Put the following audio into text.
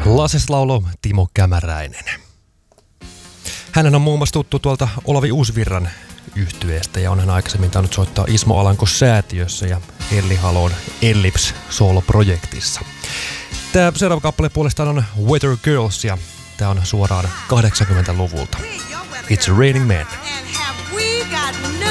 Lases lauloi Timo Kämäräinen. Hänen on muun muassa tuttu tuolta Olavi Uusvirran yhtyeestä ja on hän aikaisemmin tainnut soittaa Ismo Alanko säätiössä ja Elli Halon Ellips Solo-projektissa. Tämä seuraava kappale puolestaan on Weather Girls ja tämä on suoraan 80-luvulta. It's a Raining Man.